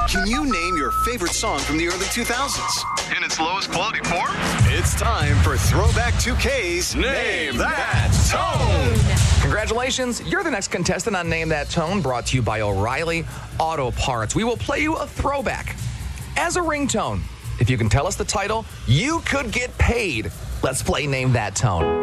Can you name your favorite song from the early 2000s? In its lowest quality form? It's time for Throwback 2K's Name That Tone. Congratulations, you're the next contestant on Name That Tone, brought to you by O'Reilly Auto Parts. We will play you a throwback as a ringtone. If you can tell us the title, you could get paid. Let's play Name That Tone.